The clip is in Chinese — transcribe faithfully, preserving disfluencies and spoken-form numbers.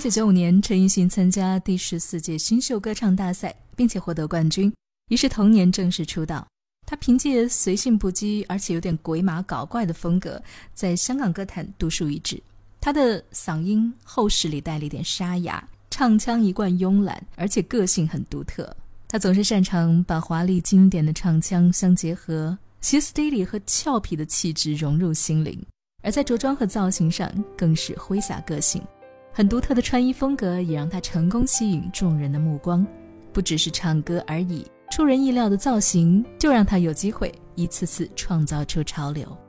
九九五年，陈奕迅参加第十四届新秀歌唱大赛，并且获得冠军，于是同年正式出道。他凭借随性不羁而且有点鬼马搞怪的风格，在香港歌坛独树一帜。他的嗓音厚实里带了一点沙哑，唱腔一贯慵懒，而且个性很独特。他总是擅长把华丽经典的唱腔相结合，歇斯底里和俏皮的气质融入心灵，而在着装和造型上更是挥洒个性。很独特的穿衣风格也让他成功吸引众人的目光，不只是唱歌而已，出人意料的造型就让他有机会一次次创造出潮流。